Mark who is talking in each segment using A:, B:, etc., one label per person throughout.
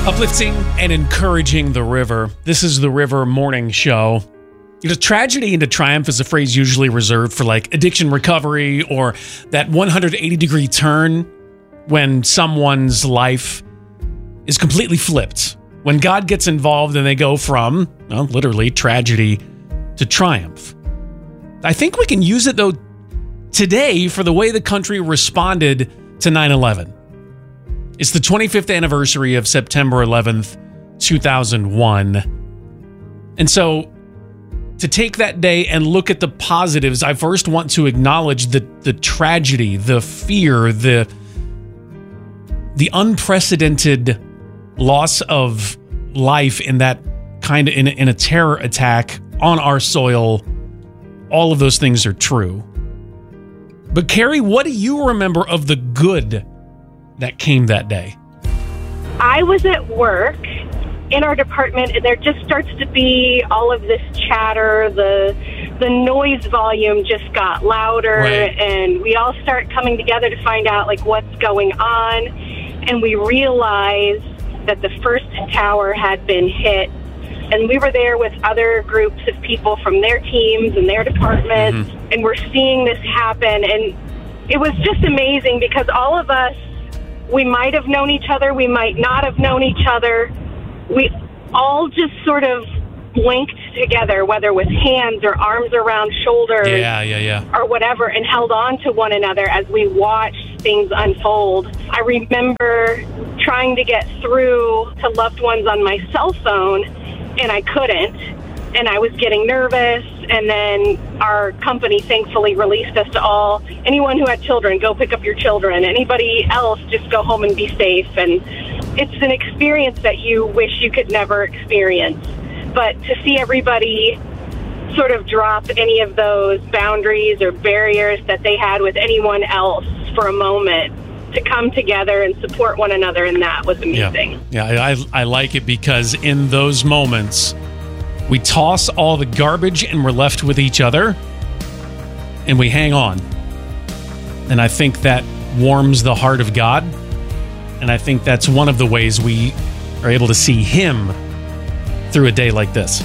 A: Uplifting and encouraging the river. This is the River Morning Show. Tragedy into triumph is a phrase usually reserved for like addiction recovery or that 180-degree turn when someone's life is completely flipped. When God gets involved and they go from, well, literally tragedy to triumph. I think we can use it, though, today for the way the country responded to 9/11. It's the 25th anniversary of September 11th, 2001. And so to take that day and look at the positives, I first want to acknowledge the tragedy, the fear, the unprecedented loss of life in that kind of in a terror attack on our soil. All of those things are true. But Carrie, what do you remember of the good that came that day?
B: I was at work in our department, and there just starts to be all of this chatter. The noise volume just got louder,
A: right.
B: And we all start coming together to find out like what's going on. And we realized that the first tower had been hit. And we were there with other groups of people from their teams and their departments, and we're seeing this happen. And it was just amazing because all of us, we might have known each other, we might not have known each other. We all just sort of blinked together, whether with hands or arms around shoulders or whatever, and held on to one another as we watched things unfold. I remember trying to get through to loved ones on my cell phone, and I couldn't, and I was getting nervous, and then our company thankfully released us to all. Anyone who had children, go pick up your children. Anybody else, just go home and be safe. And it's an experience that you wish you could never experience. But to see everybody sort of drop any of those boundaries or barriers that they had with anyone else for a moment, to come together and support one another, and that was amazing.
A: Yeah, I like it because in those moments, we toss all the garbage and we're left with each other, and we hang on. And I think that warms the heart of God, and I think that's one of the ways we are able to see Him through a day like this.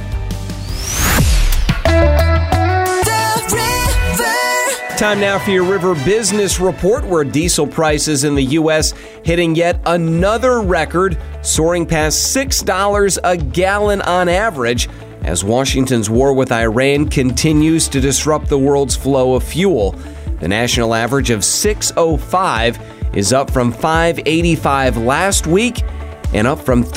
C: Time now for your River Business Report, where diesel prices in the U.S. hitting yet another record, soaring past $6 a gallon on average, as Washington's war with Iran continues to disrupt the world's flow of fuel. The national average of $6.05 is up from $5.85 last week and up from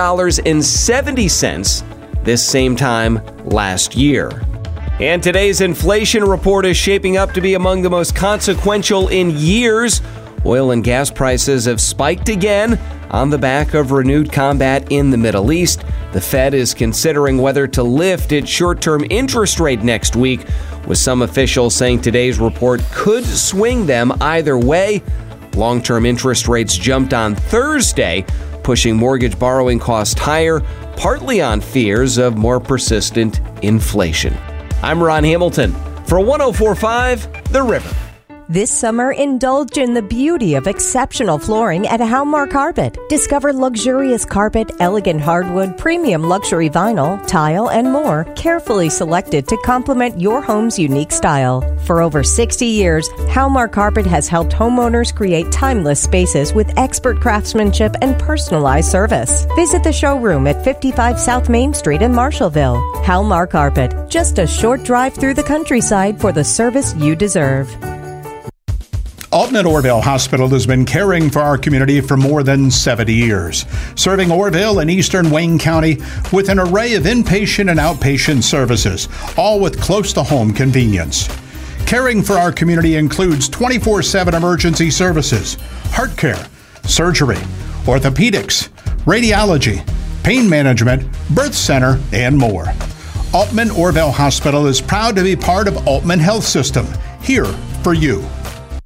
C: $3.70 this same time last year. And today's inflation report is shaping up to be among the most consequential in years. Oil and gas prices have spiked again on the back of renewed combat in the Middle East. The Fed is considering whether to lift its short-term interest rate next week, with some officials saying today's report could swing them either way. Long-term interest rates jumped on Thursday, pushing mortgage borrowing costs higher, partly on fears of more persistent inflation. I'm Ron Hamilton for 104.5 The River.
D: This summer, indulge in the beauty of exceptional flooring at Halmar Carpet. Discover luxurious carpet, elegant hardwood, premium luxury vinyl, tile, and more, carefully selected to complement your home's unique style. For over 60 years, Halmar Carpet has helped homeowners create timeless spaces with expert craftsmanship and personalized service. Visit the showroom at 55 South Main Street in Marshallville. Halmar Carpet, just a short drive through the countryside for the service you deserve.
E: Altman Orville Hospital has been caring for our community for more than 70 years, serving Orville and eastern Wayne County with an array of inpatient and outpatient services, all with close-to-home convenience. Caring for our community includes 24/7 emergency services, heart care, surgery, orthopedics, radiology, pain management, birth center, and more. Altman Orville Hospital is proud to be part of Altman Health System, here for you.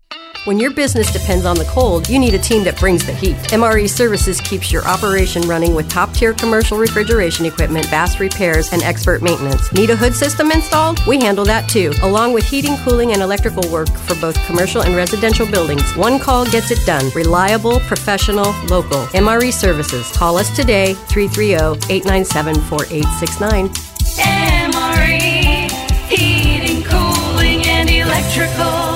F: When your business depends on the cold, you need a team that brings the heat. MRE Services keeps your operation running with top-tier commercial refrigeration equipment, fast repairs, and expert maintenance. Need a hood system installed? We handle that too, along with heating, cooling, and electrical work for both commercial and residential buildings. One call gets it done. Reliable, professional, local. MRE Services. Call us today, 330-897-4869.
G: MRE, heating, cooling, and electrical.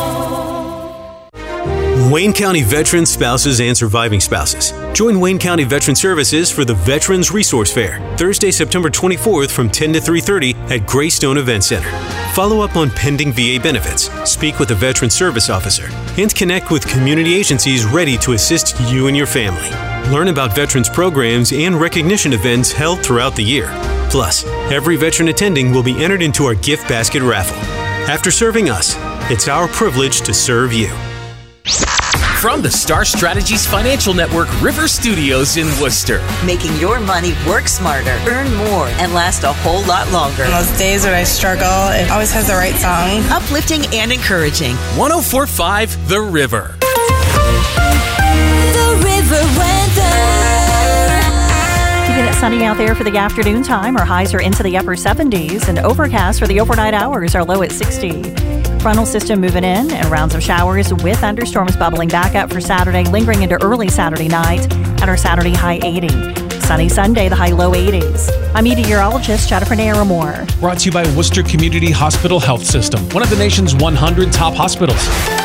H: Wayne County veterans, spouses, and surviving spouses. Join Wayne County Veteran Services for the Veterans Resource Fair, Thursday, September 24th from 10 to 3:30 at Greystone Event Center. Follow up on pending VA benefits, speak with a veteran service officer, and connect with community agencies ready to assist you and your family. Learn about veterans programs and recognition events held throughout the year. Plus, every veteran attending will be entered into our gift basket raffle. After serving us, it's our privilege to serve you.
I: From the Star Strategies Financial Network River Studios in Worcester.
J: Making your money work smarter, earn more, and last a whole lot longer.
K: On those days when I struggle, it always has the right song.
J: Uplifting and encouraging.
I: 104.5 The River.
G: The River weather.
L: Keeping it sunny out there for the afternoon time. Our highs are into the upper 70s, and overcast for the overnight hours are low at 60. Frontal system moving in and rounds of showers with thunderstorms bubbling back up for Saturday, lingering into early Saturday night at our Saturday high 80. Sunny Sunday, the high low 80s. I'm meteorologist Jennifer Naramore.
A: Brought to you by Worcester Community Hospital Health System, one of the nation's 100 top hospitals.